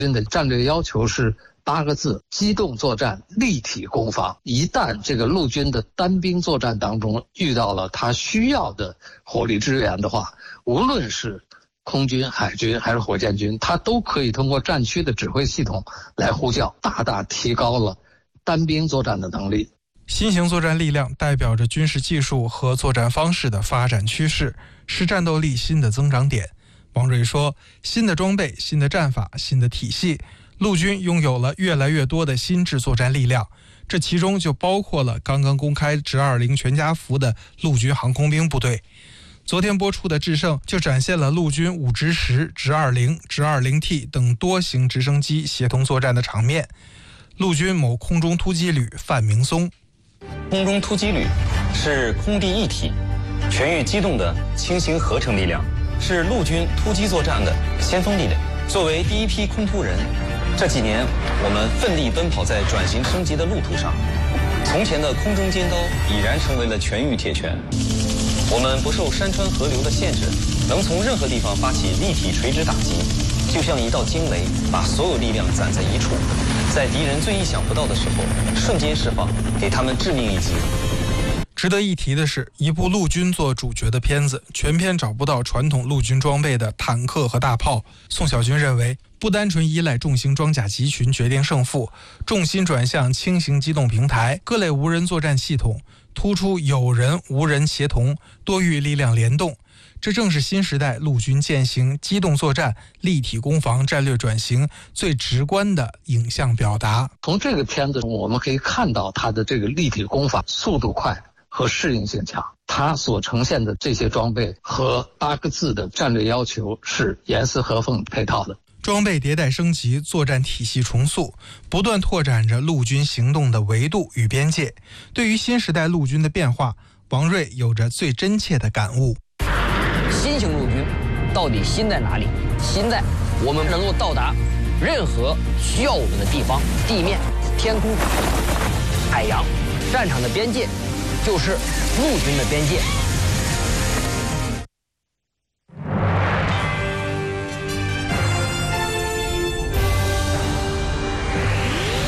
军的战略要求是8个字：机动作战，立体攻防。一旦这个陆军的单兵作战当中遇到了他需要的火力支援的话，无论是空军、海军还是火箭军，他都可以通过战区的指挥系统来呼叫，大大提高了单兵作战的能力。 新型作战力量代表着军事技术和作战方式的发展趋势，是战斗力新的增长点。王瑞说，新的装备、新的战法、新的体系，陆军拥有了越来越多的新制作战力量，这其中就包括了刚刚公开直20全家福的陆军航空兵部队。昨天播出的《智胜》就展现了陆军5直10、直20、直20T 等多型直升机协同作战的场面。陆军某空中突击旅范明松， 空中突击旅是空地一体、全域机动的轻型合成力量，是陆军突击作战的先锋力量。作为第一批空突人，这几年我们奋力奔跑在转型升级的路途上。从前的空中尖刀已然成为了全域铁拳。我们不受山川河流的限制，能从任何地方发起立体垂直打击，就像一道惊雷，把所有力量攒在一处，在敌人最意想不到的时候瞬间释放，给他们致命一击。 值得一提的是，一部陆军做主角的片子，全片找不到传统陆军装备的坦克和大炮。宋小军认为，不单纯依赖重型装甲集群决定胜负，重心转向轻型机动平台、各类无人作战系统，突出有人无人协同、多域力量联动。这正是新时代陆军践行机动作战、立体攻防战略转型最直观的影像表达。 从这个片子中，我们可以看到它的这个立体攻防速度快和适应性强，它所呈现的这些装备和8个字的战略要求是严丝合缝配套的。 装备迭代升级，作战体系重塑，不断拓展着陆军行动的维度与边界。对于新时代陆军的变化，王瑞有着最真切的感悟。 新型陆军到底新在哪里？新在我们能够到达任何需要我们的地方，地面、天空、海洋，战场的边界就是陆军的边界。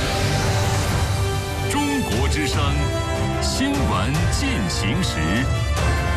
中国之声，新闻进行时。